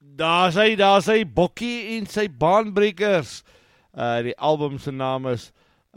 Daar sy Bokkie en sy Baanbrekers. Die album se naam is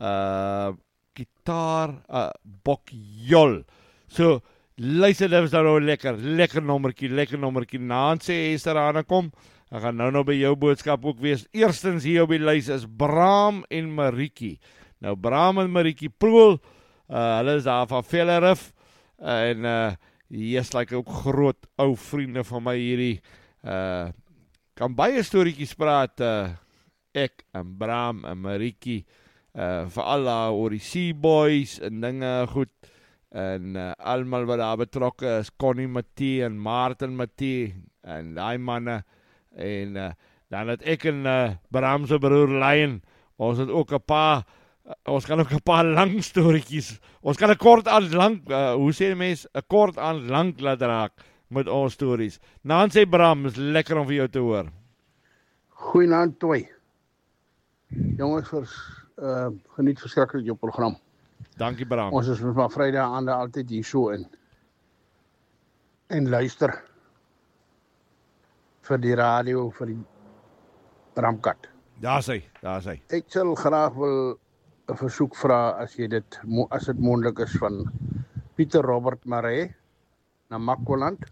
Gitaar Bokjol. So, luister, dit is nou lekker nommertjie. Naan sê Esther Hanna kom. Ek gaan nou by jou boodskap ook wees. Eerstens hier op die lys is Bram en Marietjie. Nou, Bram en Marietjie Proel, hulle is daar van Vellerif, en hier is like ook groot ou vriende van my hierdie, kan baie storieetjies praat, ek en Bram en Marietjie, veral daar oor die Seaboys en dinge goed, en almal wat daar betrokke is, Connie Matthee en Martin Matthee, en die manne, en dan het ek en Bram se broer Lion, ons het ook 'n paar, ons kan ook 'n paar lang storieetjies, ons kan 'n kort aan lang, hoe sê die mens, 'n kort aan lang laat raak met ons stories. Naan sê Bram, is lekker om vir jou te hoor. Goeienaand Toy. Jongens, geniet verskriklik jou program. Dankie Bram. Ons is maar Vrydag aande altyd hier so en luister vir die radio, vir die Bramkat. Daar is hy. Ek sal graag wil 'n versoek vra as dit moontlik is van Pieter Robert Maree na Makwaland.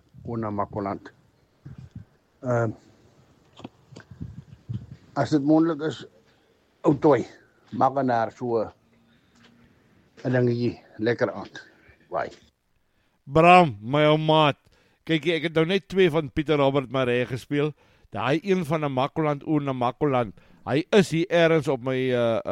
As dit moontlik is, ou Toy, maak dan daar so 'n dingetjie lekker aand. Bye. Bram, my ou maat. Kyk, ek het nou net 2 van Pieter Robert Maree gespeel. Daai een van 'n Makwaland, hy is hier ergens op my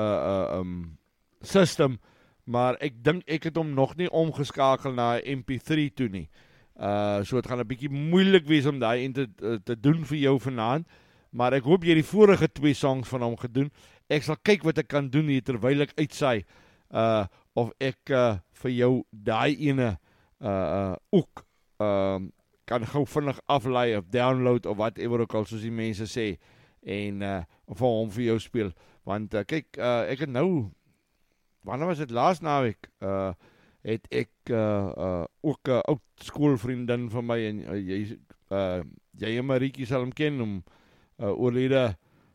system, maar ek dink ek het hom nog nie omgeskakel na 'n MP3 toe nie. So het gaan 'n bietjie moeilik wees om daai een te doen vir jou vanaand, maar ek hoop jy die vorige 2 songs van hom gedoen. Ek sal kyk wat ek kan doen hier terwyl ek uitsaai, of ek vir jou daai ene ook kan gou vinnig aflaai of download of whatever ook al, soos die mense sê, en vir hom vir jou speel. Want kyk, ek het nou, wanneer was dit laas naweek, het ek ook 'n oud skoolvriendin van my, en jy en Marietjie sal hom ken, om oorlede,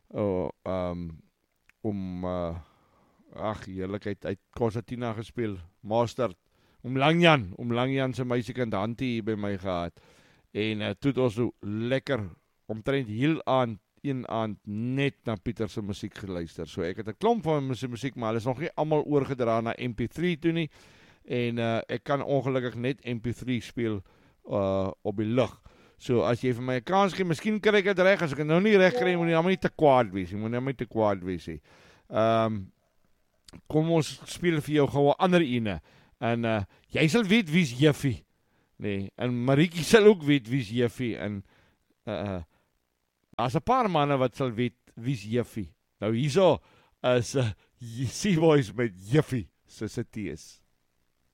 heerlikheid, uit Constantina gespeel, Master, om Langjan se meisiekind Hantie hier by my gehad, en toe het ons so lekker, omtrent heel een aand net na Pieter se musiek geluister. So ek het 'n klomp van sy musiek, maar hulle is nog nie almal oorgedra na MP3 toe nie, en ek kan ongelukkig net MP3 speel op die lug. So as jy vir my 'n kans gee, miskien kry ek dit reg. As ek dit nou nie reg kry, moet jy hom nie te kwaad wees nie. Kom ons speel vir jou gou 'n ander ene, en jy sal weet wie's Juffie, nee, en Marietjie sal ook weet wie's Juffie, en daar's 'n paar manne wat sal weet wie's Juffie. Nou hierso is Seaboys met Juffie se Tees.